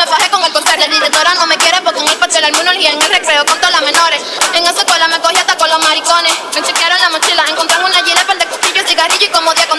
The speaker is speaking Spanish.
me fajé con el concert. La directora no me quiere porque en el pastel algunos y en el recreo con todas las menores. En esa escuela me cogí hasta con los maricones. Me chequearon la mochila, encontraron una gilet, par de cuchillos, cigarrillo y como 10